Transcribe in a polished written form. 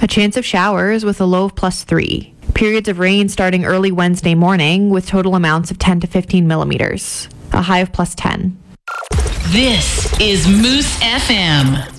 A chance of showers with a low of +3. Periods of rain starting early Wednesday morning with total amounts of 10 to 15 millimeters. A high of +10. This is Moose FM.